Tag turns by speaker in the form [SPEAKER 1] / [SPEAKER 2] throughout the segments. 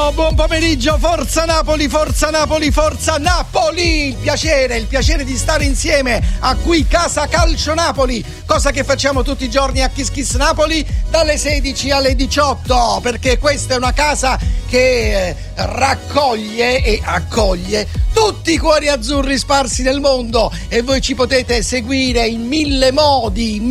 [SPEAKER 1] buon pomeriggio, forza Napoli, forza Napoli, forza Napoli! Il piacere di stare insieme a qui Casa Calcio Napoli, cosa che facciamo tutti i giorni a Kiss Kiss Napoli dalle 16 alle 18, perché questa è una casa che raccoglie e accoglie tutti i cuori azzurri sparsi nel mondo e voi ci potete seguire in mille modi,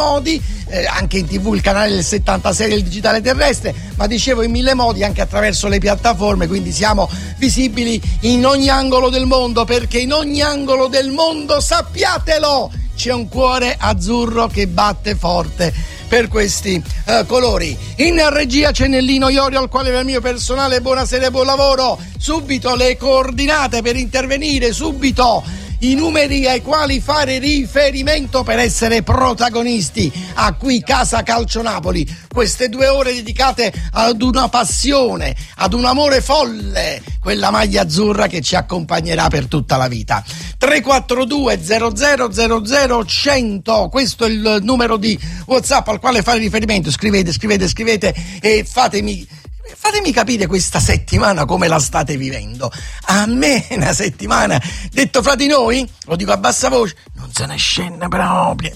[SPEAKER 1] anche in TV, il canale del 76 del digitale terrestre, ma dicevo in mille modi anche attraverso le piattaforme, quindi siamo visibili in ogni angolo del mondo, perché in ogni angolo del mondo, sappiatelo, c'è un cuore azzurro che batte forte per questi colori. In regia c'è Nellino Iorio, al quale va il mio personale buonasera e buon lavoro. Subito le coordinate per intervenire, subito i numeri ai quali fare riferimento per essere protagonisti a qui Casa Calcio Napoli. Queste 2 ore dedicate ad una passione, ad un amore folle, quella maglia azzurra che ci accompagnerà per tutta la vita. 342 00 100, questo è il numero di WhatsApp al quale fare riferimento. Scrivete e fatemi capire questa settimana come la state vivendo. A me una settimana, detto fra di noi, lo dico a bassa voce, non se ne scende proprio.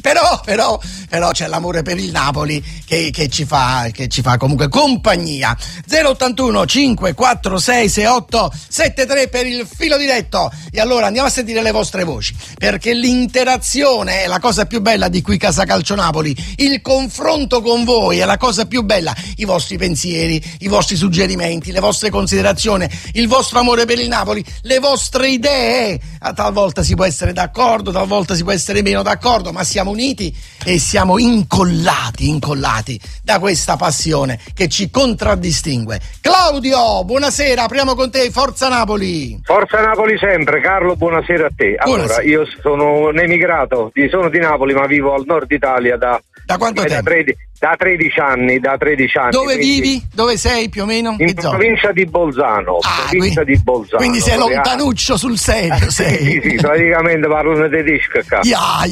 [SPEAKER 1] Però c'è l'amore per il Napoli che ci fa comunque compagnia. 081 546 68 73 per il filo diretto. E allora andiamo a sentire le vostre voci, perché l'interazione è la cosa più bella di qui Casa Calcio Napoli. Il confronto con voi è la cosa più bella. I vostri pensieri, i vostri suggerimenti, le vostre considerazioni, il vostro amore per il Napoli, le vostre idee. Talvolta si può essere d'accordo, talvolta si può essere meno d'accordo, ma siamo uniti e siamo incollati da questa passione che ci contraddistingue. Claudio, buonasera, apriamo con te. Forza Napoli!
[SPEAKER 2] Forza Napoli sempre. Carlo, buonasera a te. Allora, io sono un emigrato, sono di Napoli ma vivo al nord Italia da
[SPEAKER 1] quanto tempo?
[SPEAKER 2] Da 13 anni.
[SPEAKER 1] Dove vivi? Dove sei più o meno?
[SPEAKER 2] In provincia di Bolzano.
[SPEAKER 1] Quindi sei lontanuccio sul serio, sei.
[SPEAKER 2] Sì, praticamente parlo un tedesco qua.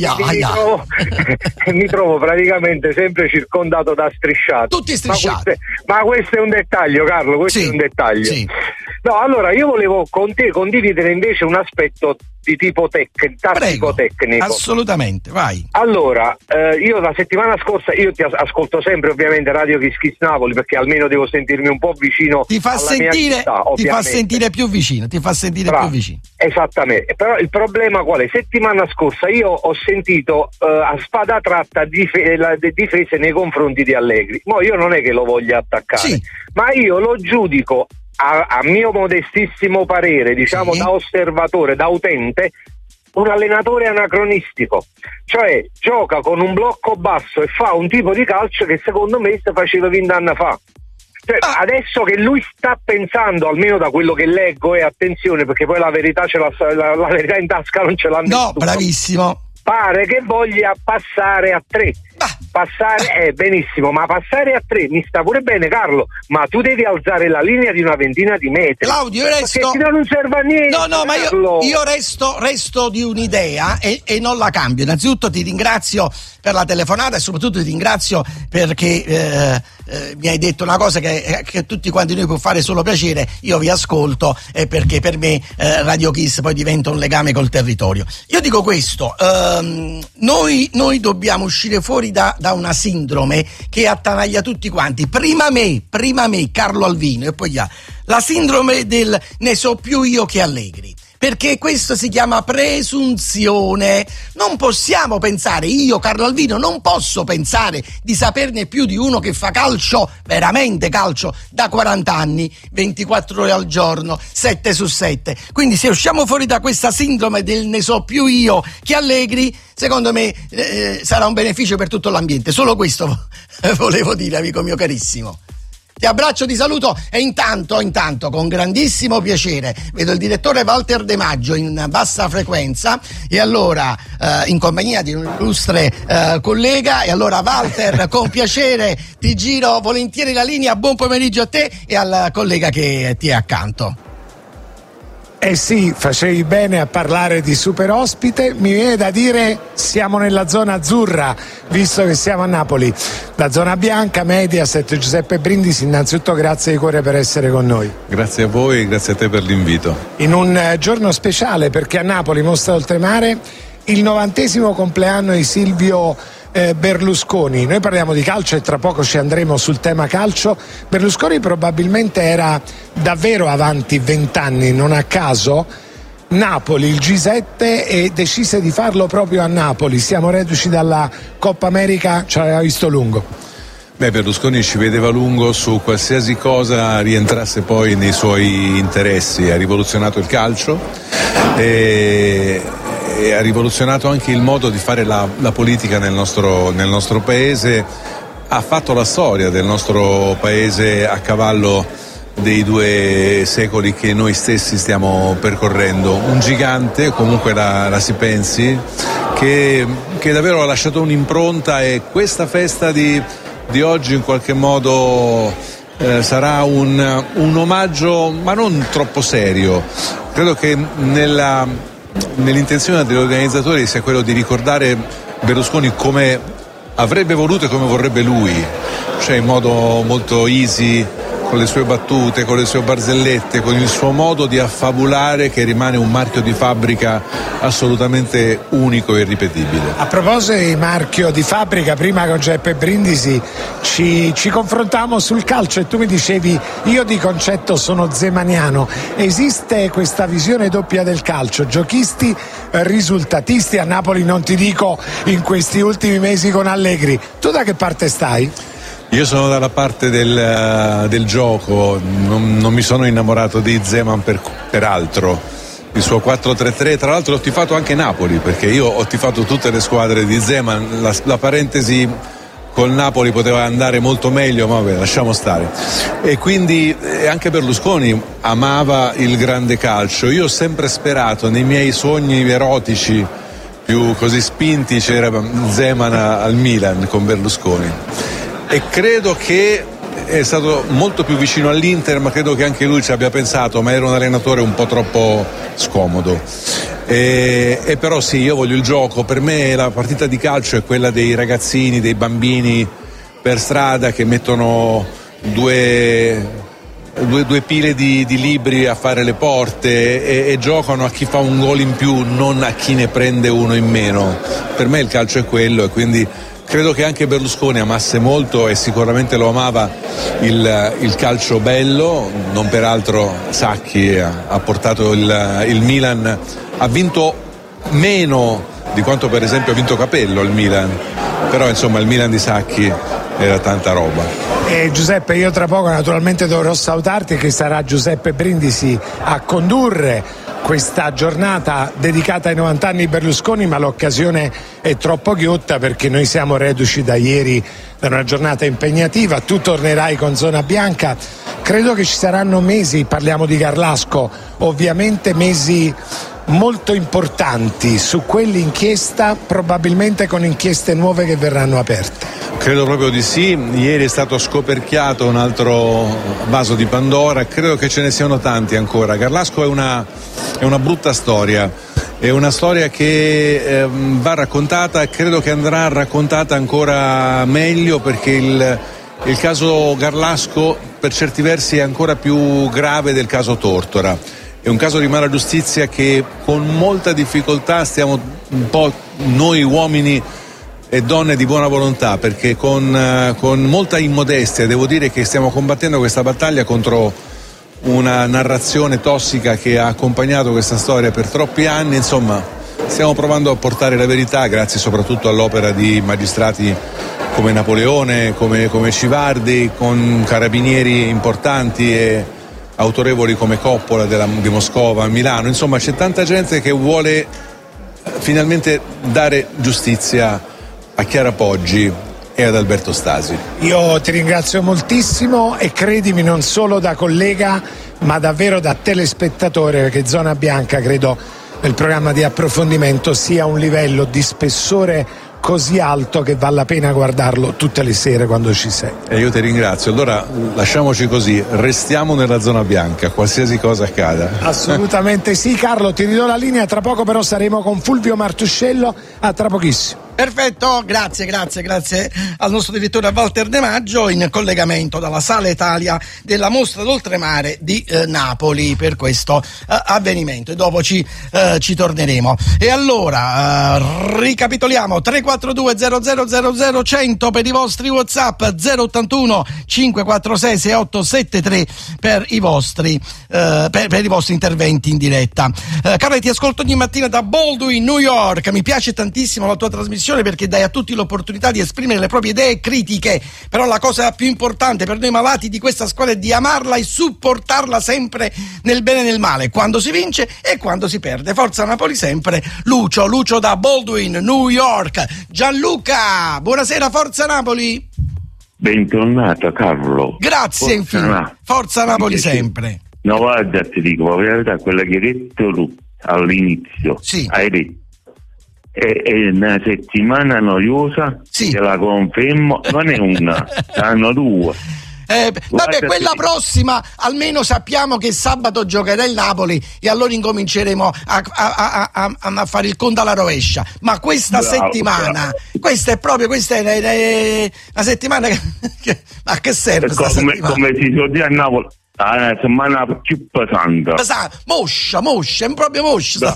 [SPEAKER 2] Mi trovo praticamente sempre circondato da strisciati.
[SPEAKER 1] Tutti strisciati.
[SPEAKER 2] Ma questo è un dettaglio, Carlo, è un dettaglio. Sì. No, allora io volevo con te condividere invece un aspetto di tipo tattico-tecnico.
[SPEAKER 1] Assolutamente, vai.
[SPEAKER 2] Allora, io la settimana scorsa, io ti ascolto sempre ovviamente Radio Kiss Kiss Napoli, perché almeno devo sentirmi un po' vicino alla mia città,
[SPEAKER 1] ti fa sentire più vicino.
[SPEAKER 2] Esattamente, però il problema qual è? Settimana scorsa io ho sentito a spada tratta difese nei confronti di Allegri. Ma io non è che lo voglia attaccare, ma io lo giudico a mio modestissimo parere, diciamo da osservatore, da utente, un allenatore anacronistico, cioè gioca con un blocco basso e fa un tipo di calcio che secondo me si faceva 20 anni fa. Cioè, adesso che lui sta pensando, almeno da quello che leggo, e attenzione perché poi la verità la verità in tasca non ce l'ha nessuno.
[SPEAKER 1] No, bravissimo.
[SPEAKER 2] Pare che voglia passare a 3. Passare benissimo, ma passare a 3 mi sta pure bene, Carlo, ma tu devi alzare la linea di una ventina di metri.
[SPEAKER 1] Claudio, io resto,
[SPEAKER 2] perché non serve a niente.
[SPEAKER 1] No, ma io resto di un'idea e non la cambio. Innanzitutto ti ringrazio per la telefonata e soprattutto ti ringrazio perché mi hai detto una cosa che tutti quanti noi può fare solo piacere. Io vi ascolto perché per me Radio Kiss poi diventa un legame col territorio. Io dico questo, noi dobbiamo uscire fuori da una sindrome che attanaglia tutti quanti. Prima me Carlo Alvino e poi la sindrome del ne so più io che Allegri. Perché questo si chiama presunzione. Non possiamo pensare, io Carlo Alvino non posso pensare di saperne più di uno che fa calcio, veramente calcio, da 40 anni, 24 ore al giorno, 7 su 7. Quindi se usciamo fuori da questa sindrome del ne so più io che Allegri, secondo me sarà un beneficio per tutto l'ambiente. Solo questo volevo dire, amico mio carissimo. Ti abbraccio, ti saluto e intanto con grandissimo piacere vedo il direttore Walter De Maggio in bassa frequenza e allora in compagnia di un illustre collega, e allora Walter con piacere ti giro volentieri la linea. Buon pomeriggio a te e al collega che ti è accanto.
[SPEAKER 3] Sì, facevi bene a parlare di super ospite. Mi viene da dire siamo nella zona azzurra, visto che siamo a Napoli. La zona bianca, Mediaset, Giuseppe Brindisi, innanzitutto grazie di cuore per essere con noi.
[SPEAKER 4] Grazie a voi e grazie a te per l'invito.
[SPEAKER 3] In un giorno speciale, perché a Napoli, Mostra Oltremare, il 90° compleanno di Silvio Berlusconi. Noi parliamo di calcio e tra poco ci andremo sul tema calcio. Berlusconi probabilmente era davvero avanti 20 anni, non a caso Napoli, il G7, e decise di farlo proprio a Napoli. Siamo reduci dalla Coppa America, ci aveva visto lungo.
[SPEAKER 4] Berlusconi ci vedeva lungo su qualsiasi cosa rientrasse poi nei suoi interessi. Ha rivoluzionato il calcio e ha rivoluzionato anche il modo di fare la politica nel nostro paese. Ha fatto la storia del nostro paese a cavallo dei 2 secoli che noi stessi stiamo percorrendo. Un gigante, comunque la si pensi, che davvero ha lasciato un'impronta, e questa festa di oggi in qualche modo sarà un omaggio, ma non troppo serio. Credo che nell'intenzione degli organizzatori sia quello di ricordare Berlusconi come avrebbe voluto e come vorrebbe lui, cioè in modo molto easy, con le sue battute, con le sue barzellette, con il suo modo di affabulare che rimane un marchio di fabbrica assolutamente unico e irripetibile.
[SPEAKER 3] A proposito di marchio di fabbrica, prima con Giuseppe Brindisi ci confrontammo sul calcio e tu mi dicevi: io di concetto sono zemaniano. Esiste questa visione doppia del calcio, giochisti, risultatisti. A Napoli non ti dico in questi ultimi mesi con Allegri. Tu da che parte stai?
[SPEAKER 4] Io sono dalla parte del gioco, non mi sono innamorato di Zeman per altro. Il suo 4-3-3, tra l'altro ho tifato anche Napoli, perché io ho tifato tutte le squadre di Zeman. La parentesi col Napoli poteva andare molto meglio, ma vabbè, lasciamo stare. E quindi anche Berlusconi amava il grande calcio. Io ho sempre sperato, nei miei sogni erotici più così spinti, c'era Zeman al Milan con Berlusconi. E credo che è stato molto più vicino all'Inter, ma credo che anche lui ci abbia pensato, ma era un allenatore un po' troppo scomodo. E però sì, io voglio il gioco. Per me la partita di calcio è quella dei ragazzini, dei bambini per strada che mettono due pile di libri a fare le porte e giocano a chi fa un gol in più, non a chi ne prende uno in meno. Per me il calcio è quello, e quindi credo che anche Berlusconi amasse molto, e sicuramente lo amava, il calcio bello. Non peraltro Sacchi ha portato il Milan, ha vinto meno di quanto per esempio ha vinto Capello il Milan, però insomma il Milan di Sacchi era tanta roba.
[SPEAKER 3] Giuseppe, io tra poco naturalmente dovrò salutarti, che sarà Giuseppe Brindisi a condurre questa giornata dedicata ai 90 anni di Berlusconi, ma l'occasione è troppo ghiotta perché noi siamo reduci da ieri da una giornata impegnativa. Tu tornerai con Zona Bianca. Credo che ci saranno mesi, parliamo di Garlasco, ovviamente mesi molto importanti su quell'inchiesta, probabilmente con inchieste nuove che verranno aperte.
[SPEAKER 4] Credo proprio di sì. Ieri è stato scoperchiato un altro vaso di Pandora, credo che ce ne siano tanti ancora. Garlasco è una brutta storia, è una storia che va raccontata, e credo che andrà raccontata ancora meglio, perché il caso Garlasco per certi versi è ancora più grave del caso Tortora. È un caso di mala giustizia che con molta difficoltà stiamo un po' noi uomini e donne di buona volontà, perché con molta immodestia devo dire che stiamo combattendo questa battaglia contro una narrazione tossica che ha accompagnato questa storia per troppi anni. Insomma, stiamo provando a portare la verità, grazie soprattutto all'opera di magistrati come Napoleone, come Civardi, con carabinieri importanti e autorevoli come Coppola di Moscova, Milano. Insomma, c'è tanta gente che vuole finalmente dare giustizia a Chiara Poggi e ad Alberto Stasi.
[SPEAKER 3] Io ti ringrazio moltissimo, e credimi, non solo da collega ma davvero da telespettatore, perché Zona Bianca credo nel programma di approfondimento sia un livello di spessore così alto che vale la pena guardarlo tutte le sere quando ci sei.
[SPEAKER 4] E io ti ringrazio. Allora lasciamoci così, restiamo nella zona bianca, qualsiasi cosa accada.
[SPEAKER 3] Assolutamente sì. Carlo, ti ridò la linea, tra poco però saremo con Fulvio Martuscello, a tra pochissimo.
[SPEAKER 1] Perfetto, grazie al nostro direttore Walter De Maggio, in collegamento dalla Sala Italia della Mostra d'Oltremare di Napoli per questo avvenimento, e dopo ci torneremo. E allora ricapitoliamo: 342 0000 100 per i vostri WhatsApp, 081 546 6873 per i vostri interventi in diretta. Carlo, ti ascolto ogni mattina da Baldwin, New York. Mi piace tantissimo la tua trasmissione perché dai a tutti l'opportunità di esprimere le proprie idee critiche, però la cosa più importante per noi malati di questa scuola è di amarla e supportarla sempre nel bene e nel male, quando si vince e quando si perde. Forza Napoli sempre. Lucio da Baldwin, New York. Gianluca, buonasera, Forza Napoli.
[SPEAKER 5] Bentornato Carlo.
[SPEAKER 1] Grazie infinito. Forza Napoli sempre.
[SPEAKER 5] No, guarda, ti dico la verità, quella che hai detto tu all'inizio,
[SPEAKER 1] sì.
[SPEAKER 5] Hai detto è una settimana noiosa,
[SPEAKER 1] sì.
[SPEAKER 5] Te la confermo, non è una, saranno due.
[SPEAKER 1] Vabbè, quella prossima almeno sappiamo che sabato giocherà il Napoli e allora incominceremo a fare il conto alla rovescia. Ma questa settimana, questa è una settimana che ma che serve?
[SPEAKER 5] Come si può dire a Napoli? La settimana più pesante.
[SPEAKER 1] Moscia, è proprio moscia.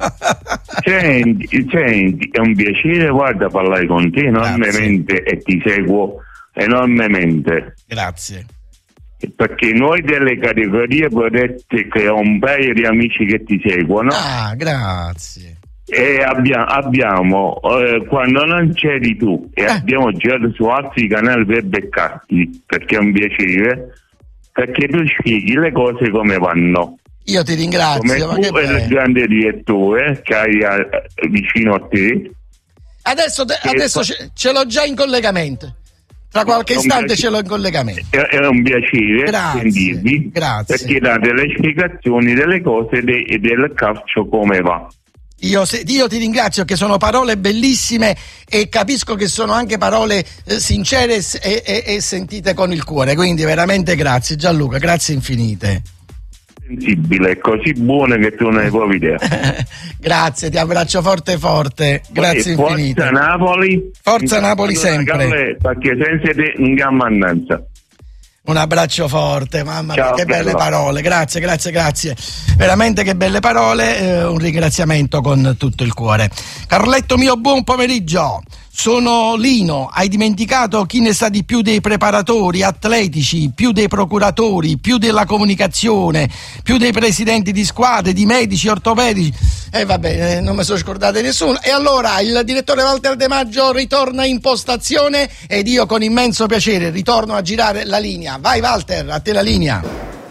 [SPEAKER 5] Senti, è un piacere, guarda, parlare con te enormemente. Grazie. E ti seguo enormemente.
[SPEAKER 1] Grazie.
[SPEAKER 5] Perché noi delle categorie protette, che ho un paio di amici che ti seguono.
[SPEAKER 1] Grazie.
[SPEAKER 5] E abbiamo quando non c'eri tu e abbiamo girato su altri canali per beccarti, perché è un piacere, perché tu spieghi le cose come vanno.
[SPEAKER 1] Io ti ringrazio.
[SPEAKER 5] Come tu e il grande direttore che hai vicino a te. Adesso
[SPEAKER 1] ce l'ho già in collegamento. Tra qualche istante ce l'ho in collegamento.
[SPEAKER 5] È un piacere sentirvi.
[SPEAKER 1] Grazie.
[SPEAKER 5] Perché date le spiegazioni delle cose del calcio come va.
[SPEAKER 1] Io ti ringrazio, che sono parole bellissime e capisco che sono anche parole sincere e sentite con il cuore, quindi veramente grazie Gianluca, grazie infinite.
[SPEAKER 5] Sensibile, così buone che tu non hai proprio idea.
[SPEAKER 1] Grazie, ti abbraccio forte, grazie infinite. Forza Napoli sempre.
[SPEAKER 5] Perché senza te non c'è mannanza.
[SPEAKER 1] Un abbraccio forte, mamma mia, che belle
[SPEAKER 5] bello.
[SPEAKER 1] parole, grazie, veramente che belle parole, un ringraziamento con tutto il cuore. Carletto mio, buon pomeriggio, sono Lino, hai dimenticato chi ne sa di più dei preparatori atletici, più dei procuratori, più della comunicazione, più dei presidenti di squadre, di medici, ortopedici, non mi sono scordato nessuno. E allora il direttore Walter De Maggio ritorna in postazione ed io con immenso piacere ritorno a girare la linea. Vai Walter, a te la linea.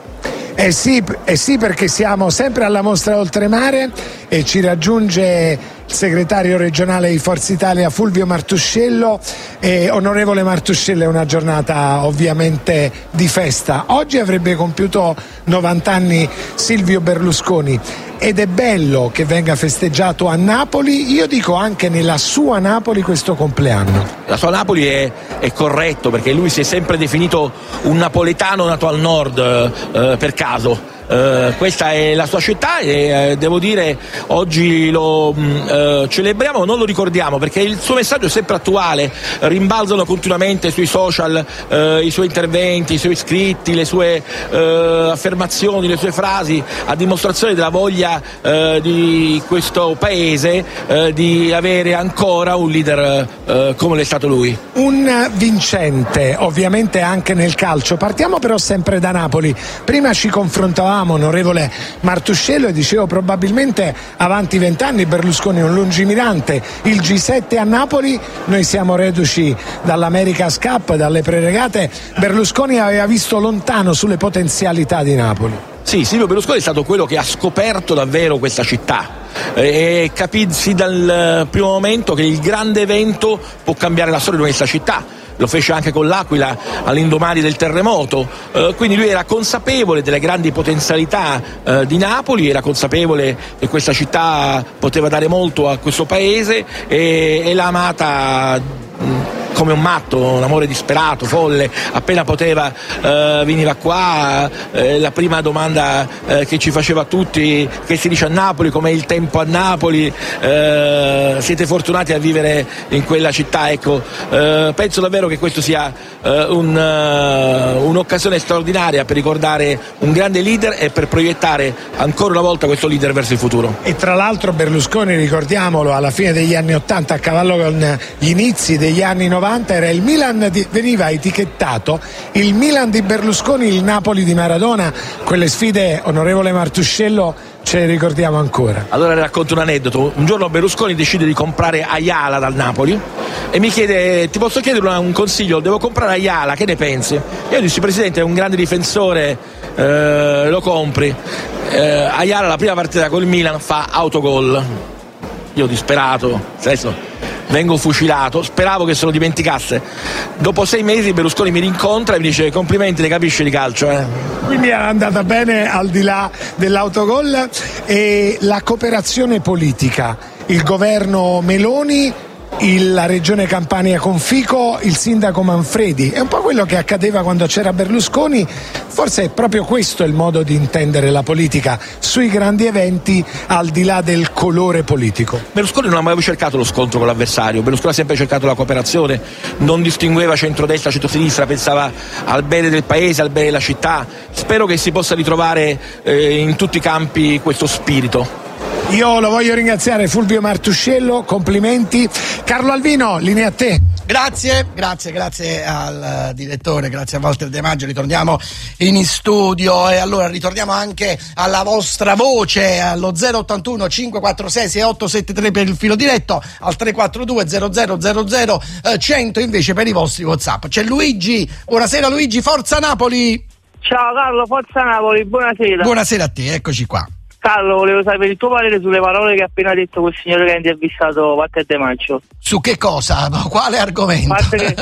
[SPEAKER 3] Sì, perché siamo sempre alla Mostra d'Oltremare e ci raggiunge il segretario regionale di Forza Italia Fulvio Martuscello. Onorevole Martuscello, è una giornata ovviamente di festa. Oggi avrebbe compiuto 90 anni Silvio Berlusconi ed è bello che venga festeggiato a Napoli, io dico anche nella sua Napoli, questo compleanno.
[SPEAKER 6] La sua Napoli è corretto, perché lui si è sempre definito un napoletano nato al nord per caso. Questa è la sua città e devo dire oggi lo celebriamo, non lo ricordiamo, perché il suo messaggio è sempre attuale, rimbalzano continuamente sui social i suoi interventi, i suoi scritti, le sue affermazioni, le sue frasi, a dimostrazione della voglia di questo paese di avere ancora un leader come l'è stato lui.
[SPEAKER 3] Un vincente ovviamente anche nel calcio. Partiamo però sempre da Napoli. Prima ci confrontavamo, onorevole Martuscello, e dicevo probabilmente avanti 20 anni Berlusconi è un lungimirante. Il G7 a Napoli, noi siamo reduci dall'America's Cup, dalle preregate. Berlusconi aveva visto lontano sulle potenzialità di Napoli.
[SPEAKER 6] Sì, Silvio Berlusconi è stato quello che ha scoperto davvero questa città e capì dal primo momento che il grande evento può cambiare la storia di questa città. lo fece anche con l'Aquila all'indomani del terremoto, quindi lui era consapevole delle grandi potenzialità di Napoli, era consapevole che questa città poteva dare molto a questo paese e l'ha amata come un matto, un amore disperato, folle. Appena poteva veniva qua. La prima domanda che ci faceva a tutti: che si dice a Napoli, com'è il tempo a Napoli, siete fortunati a vivere in quella città. Ecco, penso davvero che questo sia un'occasione straordinaria per ricordare un grande leader e per proiettare ancora una volta questo leader verso il futuro.
[SPEAKER 3] E tra l'altro Berlusconi, ricordiamolo, alla fine degli anni 80, a cavallo con gli inizi degli anni 90, era il Milan veniva etichettato il Milan di Berlusconi, il Napoli di Maradona. Quelle sfide, onorevole Martuscello, ce le ricordiamo ancora.
[SPEAKER 6] Allora le racconto un aneddoto. Un giorno Berlusconi decide di comprare Ayala dal Napoli e mi chiede: ti posso chiedere un consiglio? Devo comprare Ayala, che ne pensi? Io dissi: Presidente, è un grande difensore, lo compri. Ayala la prima partita col Milan fa autogol. Io disperato, adesso vengo fucilato, speravo che se lo dimenticasse. Dopo 6 mesi Berlusconi mi rincontra e mi dice: complimenti, ne capisci di calcio,
[SPEAKER 3] Quindi è andata bene al di là dell'autogol. E la cooperazione politica, il governo Meloni, la regione Campania con Fico, il sindaco Manfredi, è un po' quello che accadeva quando c'era Berlusconi. Forse è proprio questo il modo di intendere la politica sui grandi eventi, al di là del colore politico.
[SPEAKER 6] Berlusconi non ha mai cercato lo scontro con l'avversario, Berlusconi ha sempre cercato la cooperazione, non distingueva centrodestra, centrosinistra, pensava al bene del paese, al bene della città. Spero che si possa ritrovare in tutti i campi questo spirito.
[SPEAKER 3] Io lo voglio ringraziare, Fulvio Martuscello, complimenti. Carlo Alvino, linea a te.
[SPEAKER 1] Grazie al direttore, grazie a Walter De Maggio. Ritorniamo in studio e allora ritorniamo anche alla vostra voce allo 081 546 6873 per il filo diretto, al 342 0000 100 invece per i vostri WhatsApp. C'è Luigi. Buonasera Luigi, forza Napoli.
[SPEAKER 7] Ciao Carlo, forza Napoli, buonasera.
[SPEAKER 1] Buonasera a te, eccoci qua.
[SPEAKER 7] Carlo, volevo sapere il tuo parere sulle parole che ha appena detto quel signore che ha intervistato Walter De Maggio.
[SPEAKER 1] Su che cosa? Quale argomento?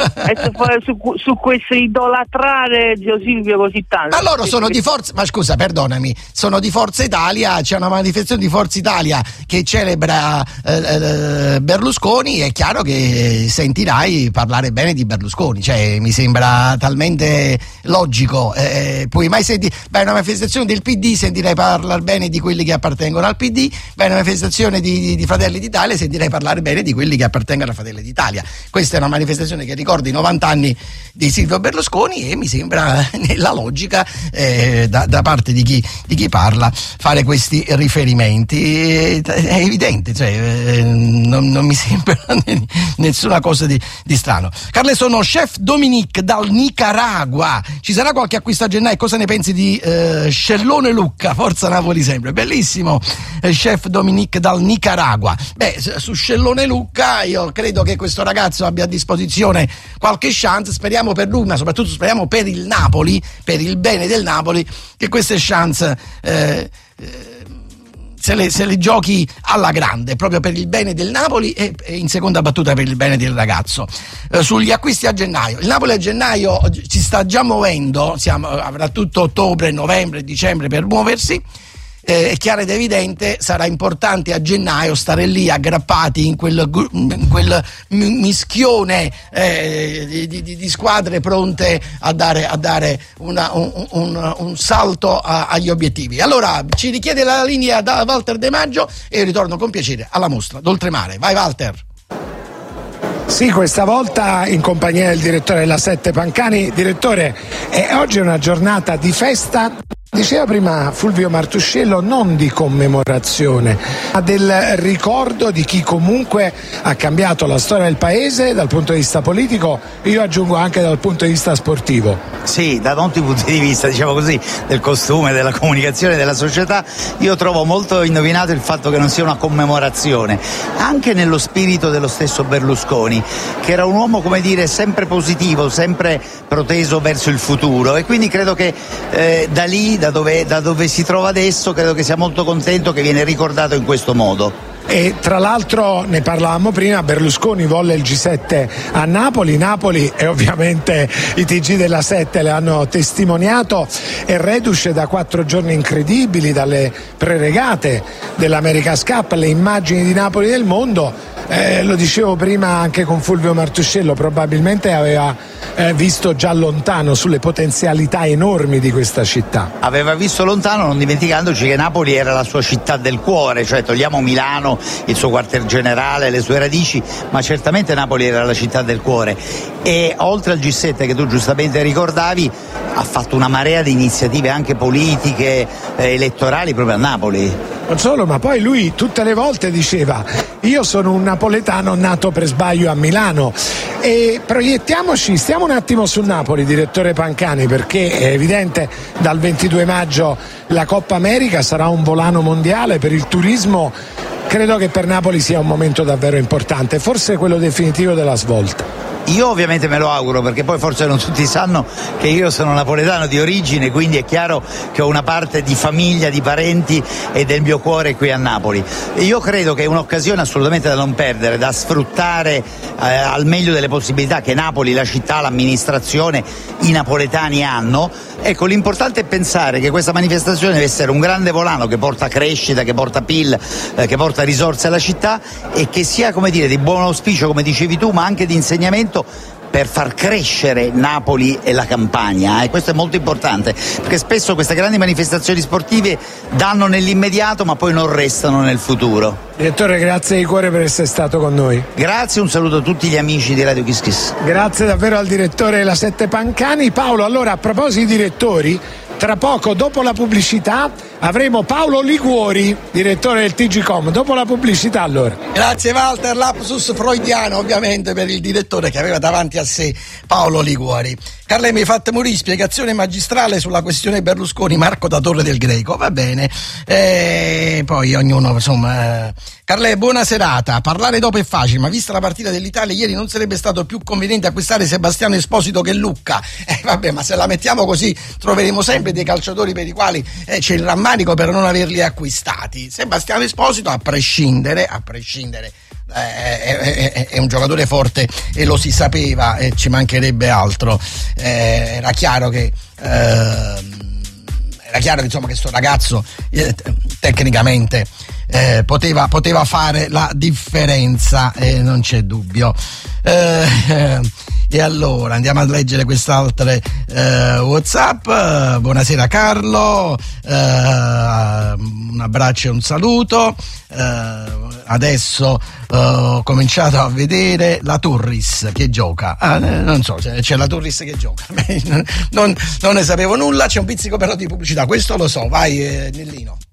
[SPEAKER 7] Su questo idolatrare Zio Silvio così tanto.
[SPEAKER 1] Ma loro sono di Forza, ma scusa, perdonami, sono di Forza Italia, c'è una manifestazione di Forza Italia che celebra Berlusconi, è chiaro che sentirai parlare bene di Berlusconi, cioè mi sembra talmente logico. Poi mai senti, vai a una manifestazione del PD, sentirai parlare bene di quelli che appartengono al PD, vai a una manifestazione di Fratelli d'Italia, sentirei parlare bene di quelli che appartengono a Fratelli d'Italia. Questa è una manifestazione che ricorda i 90 anni di Silvio Berlusconi e mi sembra nella logica da parte di chi parla fare questi riferimenti. È evidente, cioè, non mi sembra nessuna cosa di strano. Carle, sono Chef Dominique dal Nicaragua. Ci sarà qualche acquisto a gennaio? Cosa ne pensi di Scellone Lucca? Forza Napoli sempre. Bellissimo, Chef Dominique dal Nicaragua. Su Scellone Lucca io credo che questo ragazzo abbia a disposizione qualche chance, speriamo per lui, ma soprattutto speriamo per il Napoli, per il bene del Napoli, che queste chance se le giochi alla grande, proprio per il bene del Napoli e in seconda battuta per il bene del ragazzo. Sugli acquisti a gennaio, il Napoli a gennaio ci sta già muovendo, avrà tutto ottobre, novembre, dicembre per muoversi. È chiaro ed evidente, sarà importante a gennaio stare lì aggrappati in quel mischione di squadre pronte a dare un salto agli obiettivi. Allora ci richiede la linea da Walter De Maggio e io ritorno con piacere alla mostra d'Oltremare. Vai Walter.
[SPEAKER 3] Sì, questa volta in compagnia del direttore della Sette Pancani. Direttore, oggi è una giornata di festa. Diceva prima Fulvio Martuscello, non di commemorazione, ma del ricordo di chi comunque ha cambiato la storia del paese dal punto di vista politico, io aggiungo anche dal punto di vista sportivo.
[SPEAKER 8] Sì, da molti punti di vista, diciamo così, del costume, della comunicazione, della società, io trovo molto indovinato il fatto che non sia una commemorazione, anche nello spirito dello stesso Berlusconi, che era un uomo, come dire, sempre positivo, sempre proteso verso il futuro, e quindi credo che da lì, da dove si trova adesso, credo che sia molto contento che viene ricordato in questo modo.
[SPEAKER 3] E tra l'altro ne parlavamo prima, Berlusconi volle il G7 a Napoli e ovviamente i TG della 7 le hanno testimoniato, è reduce da 4 giorni incredibili, dalle preregate dell'America's Cup, le immagini di Napoli nel mondo. Lo dicevo prima anche con Fulvio Martuscello, probabilmente aveva visto già lontano sulle potenzialità enormi di questa città.
[SPEAKER 8] Aveva visto lontano, non dimenticandoci che Napoli era la sua città del cuore, cioè togliamo Milano, il suo quartier generale, le sue radici, ma certamente Napoli era la città del cuore. E oltre al G7 che tu giustamente ricordavi, ha fatto una marea di iniziative anche politiche, elettorali proprio a Napoli.
[SPEAKER 3] Non solo, ma poi lui tutte le volte diceva: io sono un napoletano nato per sbaglio a Milano. E proiettiamoci, stiamo un attimo su Napoli, direttore Pancani, perché è evidente dal 22 maggio la Coppa America sarà un volano mondiale per il turismo. Credo che per Napoli sia un momento davvero importante, forse quello definitivo della svolta.
[SPEAKER 8] Io ovviamente me lo auguro, perché poi forse non tutti sanno che io sono napoletano di origine, quindi è chiaro che ho una parte di famiglia, di parenti e del mio cuore qui a Napoli. E io credo che è un'occasione assolutamente da non perdere, da sfruttare al meglio delle possibilità che Napoli, la città, l'amministrazione, i napoletani hanno. Ecco, l'importante è pensare che questa manifestazione deve essere un grande volano che porta crescita, che porta PIL, che porta risorse alla città e che sia, come dire, di buon auspicio, come dicevi tu, ma anche di insegnamento per far crescere Napoli e la Campania, e questo è molto importante, perché spesso queste grandi manifestazioni sportive danno nell'immediato ma poi non restano nel futuro.
[SPEAKER 3] Direttore, grazie di cuore per essere stato con noi.
[SPEAKER 8] Grazie, un saluto a tutti gli amici di Radio Kiss Kiss.
[SPEAKER 3] Grazie davvero al direttore della 7 Pancani. Paolo, allora, a proposito di direttori, tra poco, dopo la pubblicità, avremo Paolo Liguori, direttore del TGcom. Dopo la pubblicità, allora.
[SPEAKER 1] Grazie Walter, lapsus freudiano ovviamente per il direttore che aveva davanti a sé Paolo Liguori. Carle, mi hai fatto morire, spiegazione magistrale sulla questione Berlusconi, Marco da Torre del Greco, va bene. Poi ognuno, insomma... Carle, buona serata. Parlare dopo è facile, ma vista la partita dell'Italia ieri non sarebbe stato più conveniente acquistare Sebastiano Esposito che Lucca? Vabbè, ma se la mettiamo così troveremo sempre dei calciatori per i quali c'è il rammarico per non averli acquistati. Sebastiano Esposito, a prescindere è un giocatore forte e lo si sapeva, e ci mancherebbe altro. Era chiaro che insomma che sto ragazzo tecnicamente poteva fare la differenza, non c'è dubbio. E allora andiamo a leggere quest'altre WhatsApp. Buonasera Carlo, un abbraccio e un saluto. Adesso ho cominciato a vedere la Turris che gioca. Non so se c'è la Turris che gioca. non ne sapevo nulla. C'è un pizzico però di pubblicità, questo lo so. Vai Nellino.